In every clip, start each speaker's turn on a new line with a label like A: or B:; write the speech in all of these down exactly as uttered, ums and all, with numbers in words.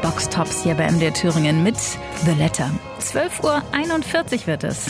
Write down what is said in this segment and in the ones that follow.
A: Boxtops hier bei M D R Thüringen mit The Letter. zwölf Uhr einundvierzig wird es.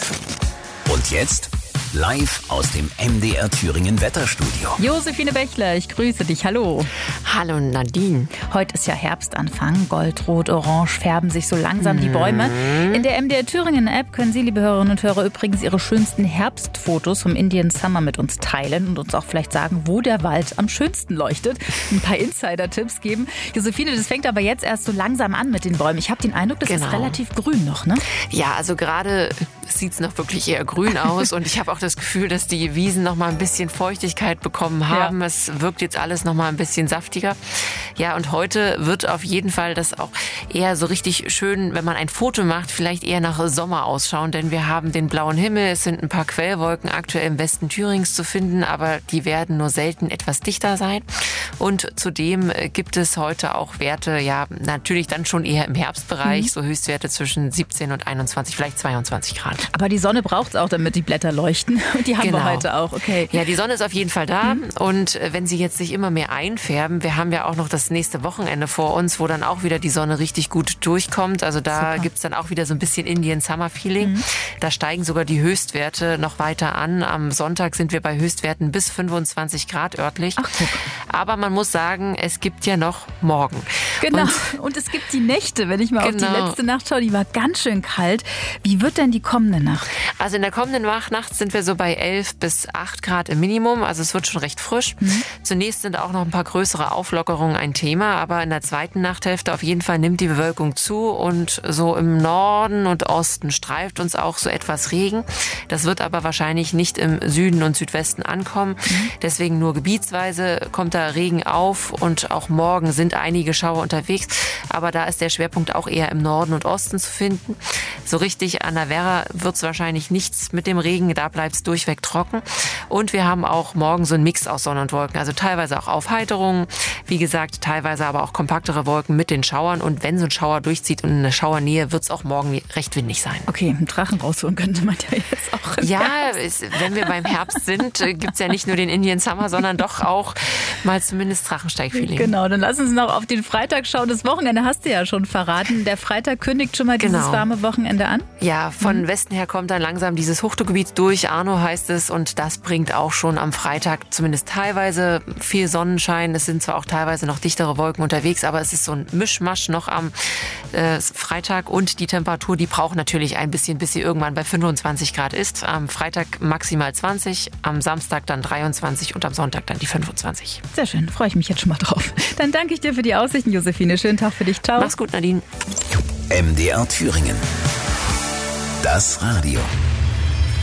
B: Und jetzt live aus dem M D R Thüringen Wetterstudio.
A: Josephine Bächler, ich grüße dich. Hallo.
C: Hallo Nadine.
A: Heute ist ja Herbstanfang. Gold, Rot, Orange färben sich so langsam die Bäume. In der M D R Thüringen App können Sie, liebe Hörerinnen und Hörer, übrigens Ihre schönsten Herbstfotos vom Indian Summer mit uns teilen und uns auch vielleicht sagen, wo der Wald am schönsten leuchtet. Ein paar Insider-Tipps geben. Josephine, das fängt aber jetzt erst so langsam an mit den Bäumen. Ich habe den Eindruck, das
C: Genau.
A: ist relativ grün noch, ne?
C: Ja, also gerade sieht es noch wirklich eher grün aus und ich habe auch das Gefühl, dass die Wiesen noch mal ein bisschen Feuchtigkeit bekommen haben. Ja. Es wirkt jetzt alles noch mal ein bisschen saftiger. Ja, und heute wird auf jeden Fall das auch eher so richtig schön, wenn man ein Foto macht, vielleicht eher nach Sommer ausschauen, denn wir haben den blauen Himmel, es sind ein paar Quellwolken aktuell im Westen Thürings zu finden, aber die werden nur selten etwas dichter sein. Und zudem gibt es heute auch Werte, ja, natürlich dann schon eher im Herbstbereich, mhm. so Höchstwerte zwischen siebzehn und einundzwanzig, vielleicht zweiundzwanzig Grad.
A: Aber die Sonne braucht es auch, damit die Blätter leuchten. Und die haben
C: genau.
A: wir heute auch, okay.
C: Ja, die Sonne ist auf jeden Fall da. Mhm. Und wenn sie jetzt sich immer mehr einfärben, wir haben ja auch noch das nächste Wochenende vor uns, wo dann auch wieder die Sonne richtig gut durchkommt. Also da gibt es dann auch wieder so ein bisschen Indian Summer Feeling. Mhm. Da steigen sogar die Höchstwerte noch weiter an. Am Sonntag sind wir bei Höchstwerten bis fünfundzwanzig Grad örtlich.
A: Ach, guck.
C: Aber man muss sagen, es gibt ja noch morgen.
A: Genau. Und, und es gibt die Nächte. Wenn ich mal genau. auf die letzte Nacht schaue, die war ganz schön kalt. Wie wird denn die kommende Nacht?
C: Also in der kommenden Nacht sind wir so bei elf bis acht Grad im Minimum. Also es wird schon recht frisch. Mhm. Zunächst sind auch noch ein paar größere Auflockerungen ein Thema. Aber in der zweiten Nachthälfte auf jeden Fall nimmt die Bewölkung zu. Und so im Norden und Osten streift uns auch so etwas Regen. Das wird aber wahrscheinlich nicht im Süden und Südwesten ankommen. Mhm. Deswegen nur gebietsweise kommt da Regen auf. Und auch morgen sind einige Schauer unterwegs. Aber da ist der Schwerpunkt auch eher im Norden und Osten zu finden. So richtig an der Werra wird es wahrscheinlich nichts mit dem Regen. Da bleibt es durchweg trocken. Und wir haben auch morgen so einen Mix aus Sonne und Wolken. Also teilweise auch Aufheiterungen. Wie gesagt, teilweise aber auch kompaktere Wolken mit den Schauern. Und wenn so ein Schauer durchzieht und in der Schauernähe, wird es auch morgen recht windig sein.
A: Okay, einen Drachen rausholen könnte man ja jetzt auch.
C: Ja, es, wenn wir beim Herbst sind, gibt es ja nicht nur den Indian Summer, sondern doch auch mal zumindest Drachensteig-Feeling.
A: Genau, dann lass uns noch auf den Freitag schauen. Das Wochenende hast du ja schon verraten. Der Freitag kündigt schon mal dieses
C: genau.
A: warme Wochenende an.
C: Ja, von mhm. Westen her kommt dann langsam dieses Hochdeutgebiet durch. Arno heißt es und das bringt auch schon am Freitag zumindest teilweise viel Sonnenschein. Es sind zwar auch teilweise noch dichtere Wolken unterwegs, aber es ist so ein Mischmasch noch am äh, Freitag und die Temperatur, die braucht natürlich ein bisschen, bis sie irgendwann bei fünfundzwanzig Grad ist. Am Freitag maximal zwanzig, am Samstag dann dreiundzwanzig und am Sonntag dann die fünfundzwanzig.
A: Sehr schön, freue ich mich jetzt schon mal drauf. Dann danke ich dir für die Aussichten, Josephine. Schönen Tag für dich. Ciao.
C: Mach's gut, Nadine.
B: M D R Thüringen. Das Radio.